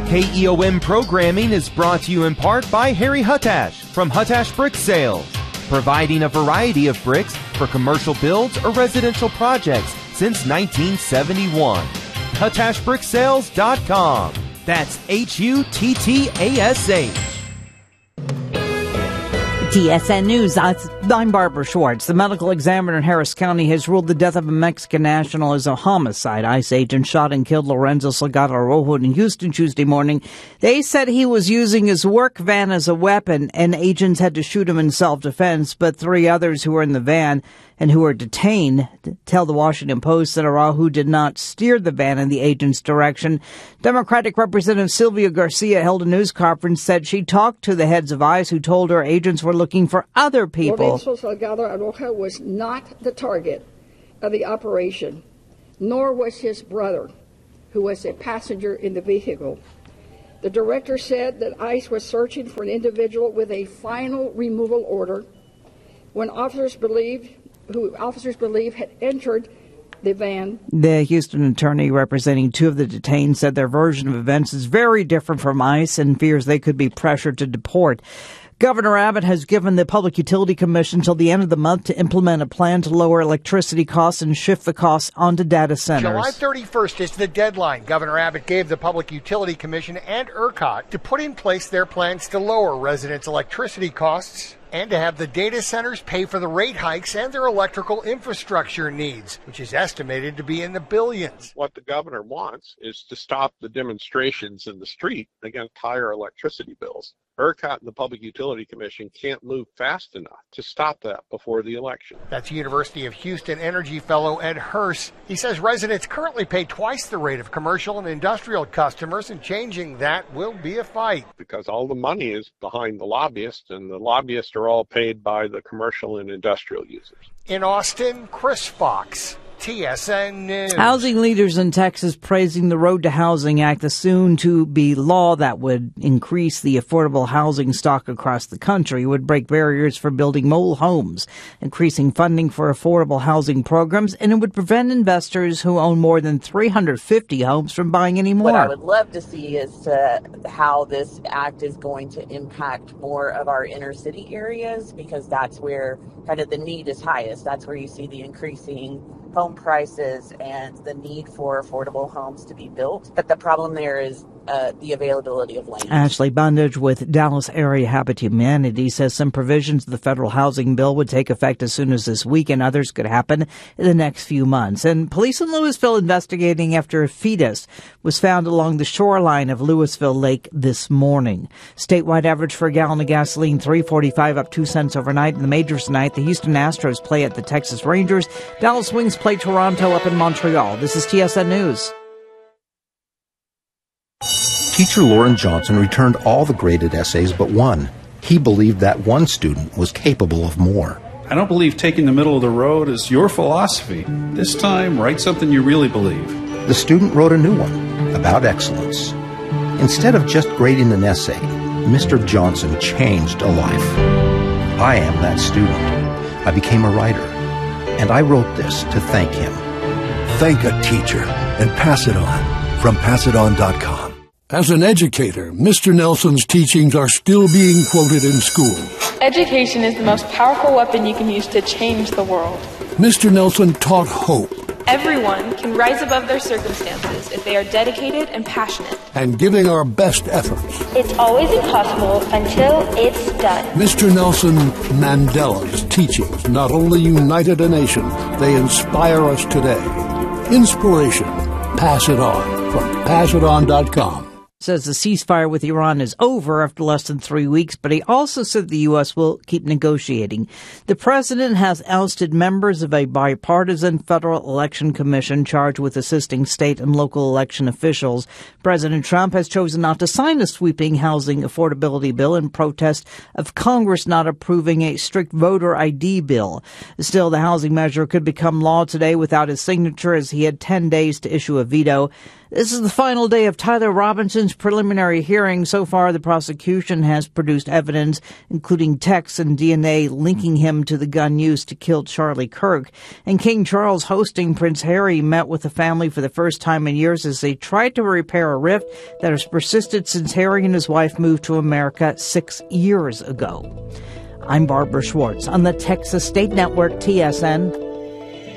KEOM programming is brought to you in part by Harry Huttash from Huttash Brick Sales, providing a variety of bricks for commercial builds or residential projects since 1971. HuttashBrickSales.com. That's HUTTASH. TSN News. I'm Barbara Schwartz. The medical examiner in Harris County has ruled the death of a Mexican national as a homicide. ICE agents shot and killed Lorenzo Salgado Rojo in Houston Tuesday morning. They said he was using his work van as a weapon, and agents had to shoot him in self-defense. But three others who were in the van and who were detained tell the Washington Post that Araujo did not steer the van in the agent's direction. Democratic Representative Sylvia Garcia held a news conference, said she talked to the heads of ICE who told her agents were looking for other people. Lorenzo Salgado Rojo was not the target of the operation, nor was his brother, who was a passenger in the vehicle. The director said that ICE was searching for an individual with a final removal order when officers believe had entered the van. The Houston attorney representing two of the detained said their version of events is very different from ICE and fears they could be pressured to deport. Governor Abbott has given the Public Utility Commission till the end of the month to implement a plan to lower electricity costs and shift the costs onto data centers. July 31st is the deadline. Governor Abbott gave the Public Utility Commission and ERCOT to put in place their plans to lower residents' electricity costs and to have the data centers pay for the rate hikes and their electrical infrastructure needs, which is estimated to be in the billions. What the governor wants is to stop the demonstrations in the street against higher electricity bills. ERCOT and the Public Utility Commission can't move fast enough to stop that before the election. That's University of Houston Energy fellow Ed Hurst. He says residents currently pay twice the rate of commercial and industrial customers, and changing that will be a fight. Because all the money is behind the lobbyists, and the lobbyists are all paid by the commercial and industrial users. In Austin, Chris Fox, TSN News. Housing leaders in Texas praising the Road to Housing Act, the soon-to-be law that would increase the affordable housing stock across the country, would break barriers for building mobile homes, increasing funding for affordable housing programs, and it would prevent investors who own more than 350 homes from buying any more. What I would love to see is how this act is going to impact more of our inner city areas, because that's where kind of the need is highest. That's where you see the increasing home prices and the need for affordable homes to be built. But the problem there is the availability of land. Ashley Bundage with Dallas Area Habit Humanity says some provisions of the federal housing bill would take effect as soon as this week, and others could happen in the next few months. And police in Louisville investigating after a fetus was found along the shoreline of Louisville Lake this morning. Statewide average for a gallon of gasoline, $3.45, up 2 cents overnight. In the majors tonight, the Houston Astros play at the Texas Rangers. Dallas Wings play Toronto up in Montreal. This is TSN News. Teacher Lauren Johnson returned all the graded essays but one. He believed that one student was capable of more. I don't believe taking the middle of the road is your philosophy. This time, write something you really believe. The student wrote a new one about excellence. Instead of just grading an essay, Mr. Johnson changed a life. I am that student. I became a writer, and I wrote this to thank him. Thank a teacher and pass it on from PassItOn.com. As an educator, Mr. Nelson's teachings are still being quoted in school. Education is the most powerful weapon you can use to change the world. Mr. Nelson taught hope. Everyone can rise above their circumstances if they are dedicated and passionate. And giving our best efforts. It's always impossible until it's done. Mr. Nelson Mandela's teachings not only united a nation, they inspire us today. Inspiration. Pass it on from PassItOn.com. Says the ceasefire with Iran is over after less than 3 weeks, but he also said the U.S. will keep negotiating. The president has ousted members of a bipartisan federal election commission charged with assisting state and local election officials. President Trump has chosen not to sign a sweeping housing affordability bill in protest of Congress not approving a strict voter ID bill. Still, the housing measure could become law today without his signature, as he had 10 days to issue a veto. This is the final day of Tyler Robinson's preliminary hearing. So far, the prosecution has produced evidence, including texts and DNA, linking him to the gun used to kill Charlie Kirk. And King Charles, hosting Prince Harry, met with the family for the first time in years as they tried to repair a rift that has persisted since Harry and his wife moved to America 6 years ago. I'm Barbara Schwartz on the Texas State Network, TSN.